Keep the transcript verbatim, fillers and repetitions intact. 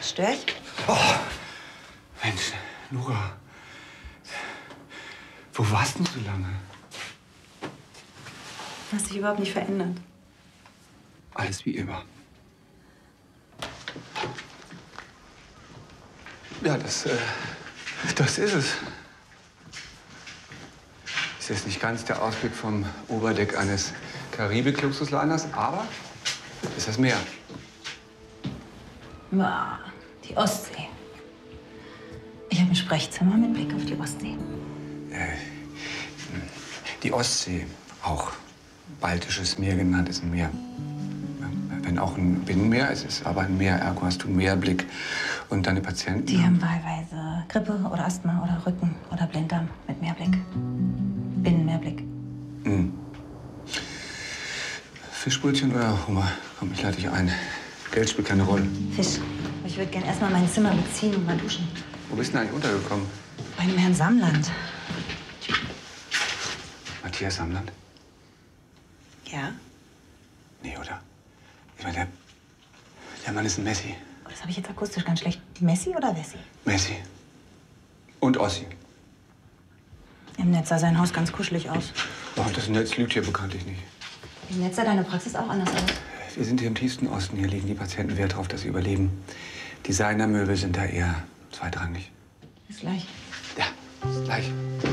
Stör ich? Oh, Mensch, Nora. Wo warst denn so lange? Du hast dich überhaupt nicht verändert. Alles wie immer. Ja, das, äh, das ist es. Ist jetzt nicht ganz der Ausblick vom Oberdeck eines Karibik-Luxusliners, aber ist das Meer. Ja, die Ostsee. Ich habe ein Sprechzimmer mit Blick auf die Ostsee. Äh, die Ostsee, auch Baltisches Meer genannt, ist ein Meer. Wenn auch ein Binnenmeer, es ist aber ein Meer, ergo hast du Meerblick. Und deine Patienten? Die haben wahlweise Grippe oder Asthma oder Rücken oder Blinddarm mit Meerblick. Binnenmeerblick. Hm. Fischbrötchen oder Hummer? Komm, ich lade dich ein. Geld spielt keine Rolle. Fisch. Ich würde gern erst mal mein Zimmer beziehen und mal duschen. Wo bist du denn eigentlich untergekommen? Bei dem Herrn Samland. Matthias Samland? Ja? Nee, oder? Ich meine, der, der Mann ist ein Messi. Das habe ich jetzt akustisch ganz schlecht. Messi oder Wessi? Messi. Und Ossi. Im Netz sah sein Haus ganz kuschelig aus. Oh, das Netz lügt hier bekanntlich nicht. Im Netz sah deine Praxis auch anders aus. Wir sind hier im tiefsten Osten. Hier legen die Patienten Wert darauf, dass sie überleben. Designermöbel sind da eher zweitrangig. Bis gleich. Ja, bis gleich.